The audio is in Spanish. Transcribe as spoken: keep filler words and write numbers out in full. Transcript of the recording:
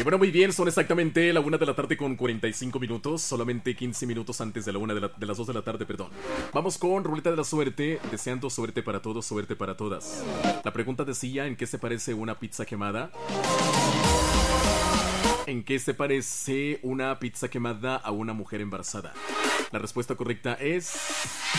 Y bueno, muy bien, son exactamente la una de la tarde con cuarenta y cinco minutos, solamente quince minutos antes de la una de, la, de las dos de la tarde, perdón. Vamos con Ruleta de la Suerte, deseando suerte para todos, suerte para todas. La pregunta decía, ¿en qué se parece una pizza quemada? ¿En qué se parece una pizza quemada a una mujer embarazada? La respuesta correcta es